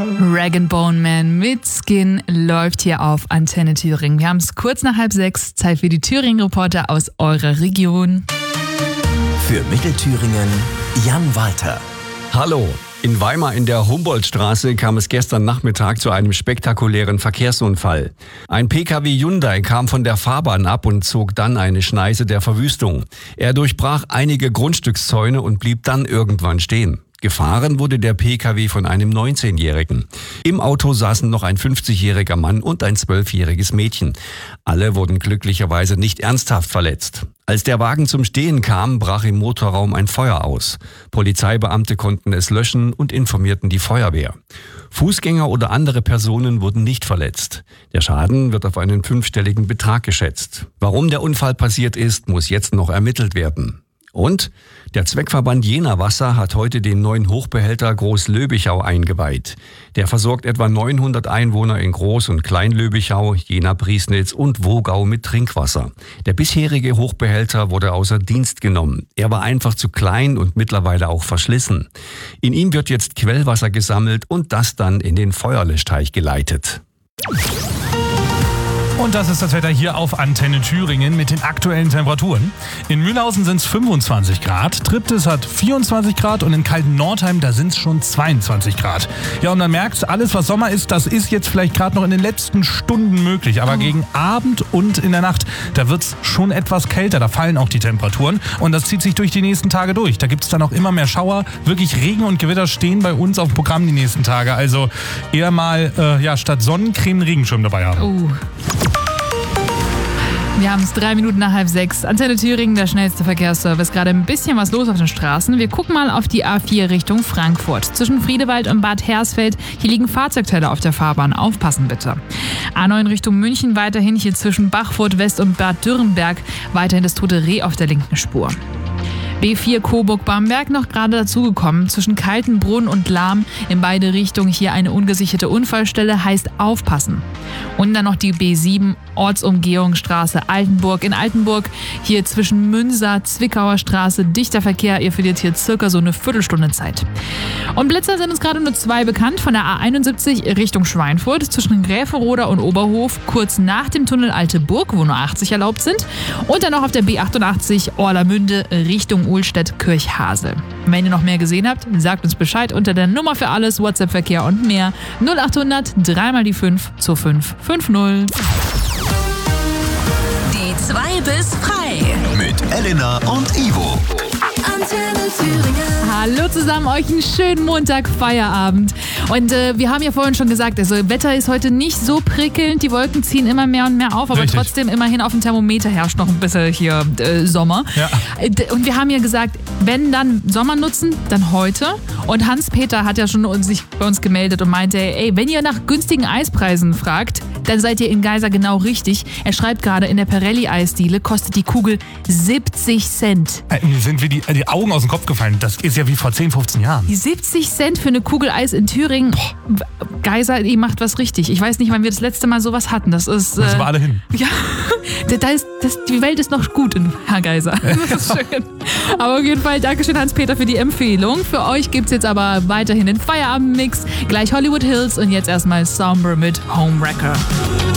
Rag & Bone Man mit Skin läuft hier auf Antenne Thüringen. Wir haben es kurz nach 5:30, Zeit für die Thüringen-Reporter aus eurer Region. Für Mittelthüringen Jan Walter. Hallo. In Weimar in der Humboldtstraße kam es gestern Nachmittag zu einem spektakulären Verkehrsunfall. Ein Pkw Hyundai kam von der Fahrbahn ab und zog dann eine Schneise der Verwüstung. Er durchbrach einige Grundstückszäune und blieb dann irgendwann stehen. Gefahren wurde der Pkw von einem 19-Jährigen. Im Auto saßen noch ein 50-jähriger Mann und ein 12-jähriges Mädchen. Alle wurden glücklicherweise nicht ernsthaft verletzt. Als der Wagen zum Stehen kam, brach im Motorraum ein Feuer aus. Polizeibeamte konnten es löschen und informierten die Feuerwehr. Fußgänger oder andere Personen wurden nicht verletzt. Der Schaden wird auf einen 5-stelligen Betrag geschätzt. Warum der Unfall passiert ist, muss jetzt noch ermittelt werden. Und der Zweckverband Jena Wasser hat heute den neuen Hochbehälter Groß-Löbichau eingeweiht. Der versorgt etwa 900 Einwohner in Groß- und Klein-Löbichau, Jena-Priesnitz und Wogau mit Trinkwasser. Der bisherige Hochbehälter wurde außer Dienst genommen. Er war einfach zu klein und mittlerweile auch verschlissen. In ihm wird jetzt Quellwasser gesammelt und das dann in den Feuerlöschteich geleitet. Und das ist das Wetter hier auf Antenne Thüringen mit den aktuellen Temperaturen. In Mühlhausen sind es 25 Grad, Triptis hat 24 Grad und in Kalten-Nordheim, da sind es schon 22 Grad. Ja, und man merkt, alles was Sommer ist, das ist jetzt vielleicht gerade noch in den letzten Stunden möglich. Aber gegen Abend und in der Nacht, da wird es schon etwas kälter, da fallen auch die Temperaturen. Und das zieht sich durch die nächsten Tage durch. Da gibt es dann auch immer mehr Schauer. Wirklich Regen und Gewitter stehen bei uns auf dem Programm die nächsten Tage. Also eher mal statt Sonnencreme einen Regenschirm dabei haben. Wir haben es 3 Minuten nach 5:30. Antenne Thüringen, der schnellste Verkehrsservice. Gerade ein bisschen was los auf den Straßen. Wir gucken mal auf die A4 Richtung Frankfurt. Zwischen Friedewald und Bad Hersfeld. Hier liegen Fahrzeugteile auf der Fahrbahn. Aufpassen bitte. A9 Richtung München weiterhin. Hier zwischen Bachfurt West und Bad Dürrenberg. Weiterhin das Tote Reh auf der linken Spur. B4 Coburg-Bamberg noch gerade dazugekommen. Zwischen Kaltenbrunn und Lahm in beide Richtungen hier eine ungesicherte Unfallstelle, heißt aufpassen. Und dann noch die B7 Ortsumgehungsstraße Altenburg. In Altenburg hier zwischen Münster, Zwickauer Straße, dichter Verkehr. Ihr verliert hier circa so eine Viertelstunde Zeit. Und Blitzer sind uns gerade nur 2 bekannt. Von der A71 Richtung Schweinfurt zwischen Gräferoda und Oberhof, kurz nach dem Tunnel Alte Burg, wo nur 80 erlaubt sind. Und dann noch auf der B88 Orlamünde Richtung Uhlstedt-Kirchhasel. Wenn ihr noch mehr gesehen habt, sagt uns Bescheid unter der Nummer für alles, WhatsApp-Verkehr und mehr 0800 3 mal die 5 zur 550. Die 2 bis frei. Mit Elena und Ivo. Antenne Thüringen. Hallo zusammen, euch einen schönen Montag, Feierabend. Und wir haben ja vorhin schon gesagt, also Wetter ist heute nicht so prickelnd, die Wolken ziehen immer mehr und mehr auf, aber Richtig. trotzdem immerhin auf dem Thermometer herrscht noch ein bisschen hier Sommer. Ja. Und wir haben ja gesagt, wenn dann Sommer nutzen, dann heute. Und Hans-Peter hat ja schon sich bei uns gemeldet und meinte, ey, wenn ihr nach günstigen Eispreisen fragt, dann seid ihr in Geisa genau richtig. Er schreibt gerade, in der Pirelli-Eisdiele kostet die Kugel 70 Cent. Mir sind wie die Augen aus dem Kopf gefallen. Das ist ja wie vor 10, 15 Jahren. Die 70 Cent für eine Kugel Eis in Thüringen. Geisa, ihr macht was richtig. Ich weiß nicht, wann wir das letzte Mal sowas hatten. Das ist. Da sind wir alle hin. Ja, die Welt ist noch gut in Herr Geiser. Das ist schön. Aber auf jeden Fall, Dankeschön Hans-Peter für die Empfehlung. Für euch gibt's jetzt aber weiterhin den Feierabend-Mix. Gleich Hollywood Hills und jetzt erstmal Somber mit Homewrecker.